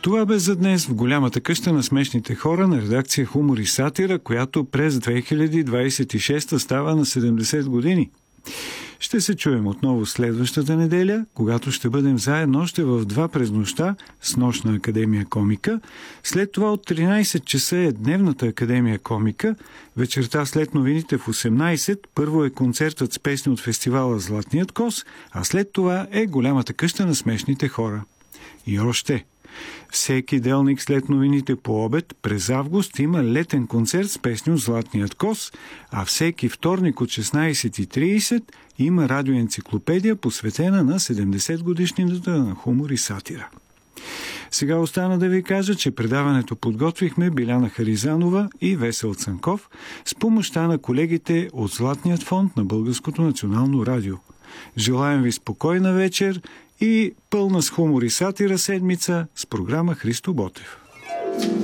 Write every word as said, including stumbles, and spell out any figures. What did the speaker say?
Това бе за днес в голямата къща на смешните хора на редакция Хумор и сатира, която през две хиляди двадесет и шеста става на седемдесет години. Ще се чуем отново следващата неделя, когато ще бъдем заедно още в два през нощта с Нощна академия комика. След това от тринадесет часа е Дневната академия комика. Вечерта след новините в осемнадесет първо е концертът с песни от фестивала Златният кос, а след това е голямата къща на смешните хора. И още... Всеки делник след новините по обед през август има летен концерт с песни от Златният кос, а всеки вторник от шестнадесет и тридесет има радиоенциклопедия, посветена на седемдесет годишнината на Хумор и сатира. Сега остана да ви кажа, че предаването подготвихме Биляна Харизанова и Весел Цанков с помощта на колегите от Златният фонд на Българското национално радио. Желаем ви спокойна вечер и пълна с хумор и сатира седмица с програма Христо Ботев.